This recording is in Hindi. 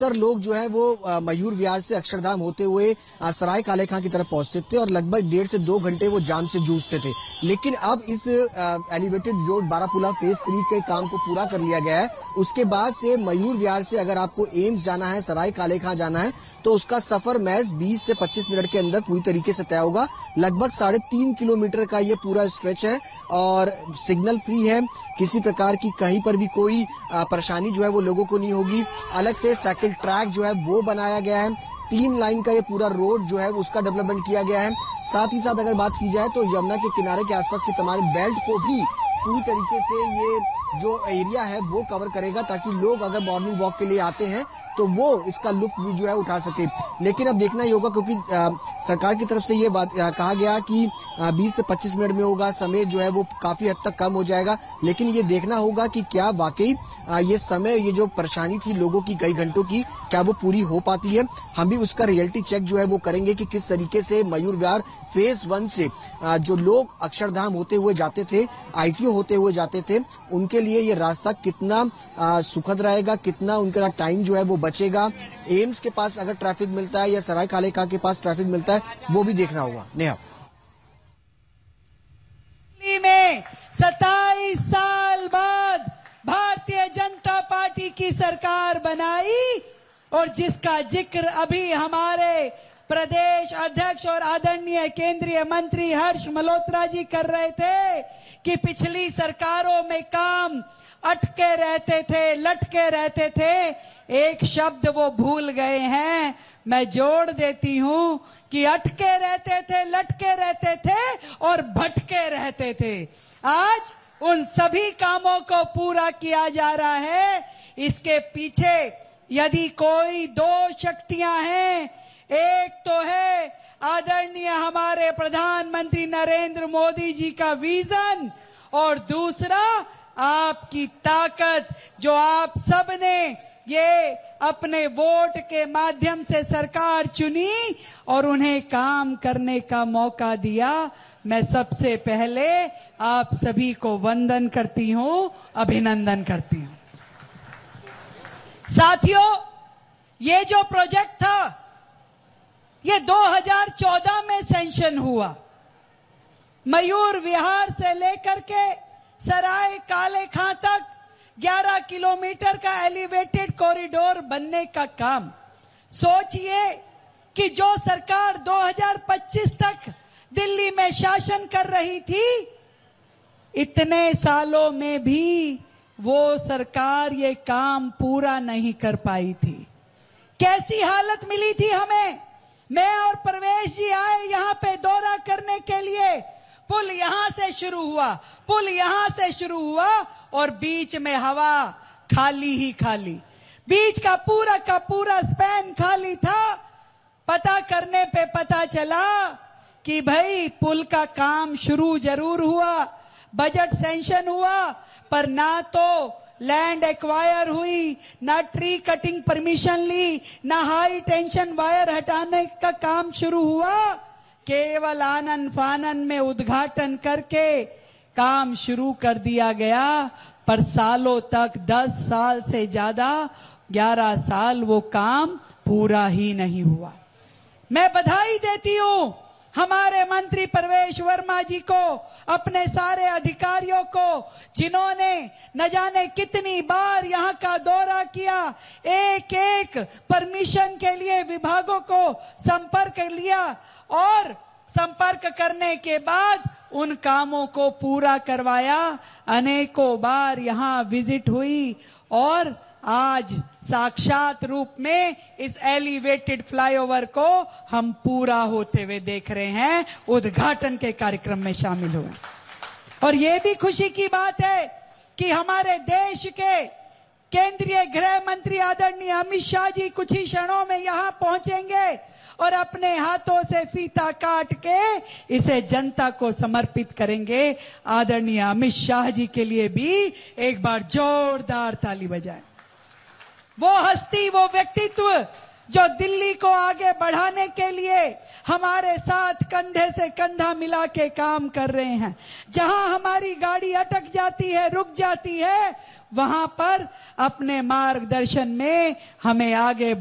लोग जो है वो मयूर विहार से अक्षरधाम होते हुए सराय काले खां की तरफ पहुंचते थे और लगभग 1.5 से 2 घंटे वो जाम से जूझते थे। लेकिन अब इस एलिवेटेड रोड बारापुला फेज 3 के काम को पूरा कर लिया गया है। उसके बाद से मयूर विहार से अगर आपको एम्स जाना है, सराय काले खां जाना है, तो उसका सफर महज 20 से 25 मिनट के अंदर पूरी तरीके से तय होगा। लगभग 3.5 किलोमीटर का ये पूरा स्ट्रेच है और सिग्नल फ्री है। किसी प्रकार की कहीं पर भी कोई परेशानी जो है वो लोगों को नहीं होगी। अलग से साइकिल ट्रैक जो है वो बनाया गया है। 3 लाइन का ये पूरा रोड जो है उसका डेवलपमेंट किया गया है। साथ ही साथ अगर बात की जाए तो यमुना के किनारे के आसपास की तमाम बेल्ट को भी पूरी तरीके से ये जो एरिया है वो कवर करेगा, ताकि लोग अगर मॉर्निंग वॉक के लिए आते हैं तो वो इसका लुत्फ भी जो है उठा सके। लेकिन अब देखना ही होगा, क्योंकि सरकार की तरफ से ये बात कहा गया कि 20 से 25 मिनट में होगा, समय जो है वो काफी हद तक कम हो जाएगा। लेकिन ये देखना होगा कि क्या वाकई ये समय, ये जो परेशानी थी लोगों की कई घंटों की, क्या वो पूरी हो पाती है। हम भी उसका रियलिटी चेक जो है वो करेंगे कि किस तरीके से मयूर विहार फेज 1 से जो लोग अक्षरधाम होते हुए जाते थे, ITO होते हुए जाते थे, उनके लिए ये रास्ता कितना सुखद रहेगा, कितना उनका टाइम जो है वो बचेगा। एम्स के पास अगर ट्रैफिक मिलता है या सराय काले खां के पास ट्रैफिक मिलता है, वो भी देखना होगा। नेहा, दिल्ली में 27 साल बाद भारतीय जनता पार्टी की सरकार बनाई और जिसका जिक्र अभी हमारे प्रदेश अध्यक्ष और आदरणीय केंद्रीय मंत्री हर्ष मल्होत्रा जी कर रहे थे कि पिछली सरकारों में काम अटके रहते थे, लटके रहते थे। एक शब्द वो भूल गए हैं, मैं जोड़ देती हूं कि अटके रहते थे, लटके रहते थे और भटके रहते थे। आज उन सभी कामों को पूरा किया जा रहा है। इसके पीछे यदि कोई 2 शक्तियां हैं, एक तो है आदरणीय हमारे प्रधानमंत्री नरेंद्र मोदी जी का विजन और दूसरा आपकी ताकत, जो आप सबने ये अपने वोट के माध्यम से सरकार चुनी और उन्हें काम करने का मौका दिया। मैं सबसे पहले आप सभी को वंदन करती हूं, अभिनंदन करती हूं। साथियों, ये जो प्रोजेक्ट था ये 2014 में सैंक्शन हुआ। मयूर विहार से लेकर के सराय काले खां तक 11 किलोमीटर का एलिवेटेड कॉरिडोर बनने का काम। सोचिए कि जो सरकार 2025 तक दिल्ली में शासन कर रही थी, इतने सालों में भी वो सरकार ये काम पूरा नहीं कर पाई थी। कैसी हालत मिली थी हमें। मैं और प्रवेश जी आए यहां पे दौरा करने के लिए। पुल यहां से शुरू हुआ, पुल यहां से शुरू हुआ और बीच में हवा खाली ही खाली, बीच का पूरा स्पैन खाली था। पता करने पे पता चला कि भाई पुल का काम शुरू जरूर हुआ, बजट सैंक्शन हुआ, पर ना तो लैंड एक्वायर हुई, ना ट्री कटिंग परमिशन ली, ना हाई टेंशन वायर हटाने का काम शुरू हुआ। केवल आनन फानन में उद्घाटन करके काम शुरू कर दिया गया, पर सालों तक 10 साल से ज्यादा 11 साल वो काम पूरा ही नहीं हुआ। मैं बधाई देती हूं हमारे मंत्री प्रवेश वर्मा जी को, अपने सारे अधिकारियों को, जिन्होंने न जाने कितनी बार यहां का दौरा किया, एक एक परमिशन के लिए विभागों को संपर्क लिया और संपर्क करने के बाद उन कामों को पूरा करवाया। अनेकों बार यहां विजिट हुई और आज साक्षात रूप में इस एलिवेटेड फ्लाईओवर को हम पूरा होते हुए देख रहे हैं, उद्घाटन के कार्यक्रम में शामिल हुए। और यह भी खुशी की बात है कि हमारे देश के केंद्रीय गृह मंत्री आदरणीय अमित शाह जी कुछ ही क्षणों में यहां पहुंचेंगे और अपने हाथों से फीता काट के इसे जनता को समर्पित करेंगे। आदरणीय अमित शाह जी के लिए भी एक बार जोरदार ताली बजाएं। वो हस्ती, वो व्यक्तित्व जो दिल्ली को आगे बढ़ाने के लिए हमारे साथ कंधे से कंधा मिला के काम कर रहे हैं। जहां हमारी गाड़ी अटक जाती है, रुक जाती है, वहां पर अपने मार्गदर्शन में हमें आगे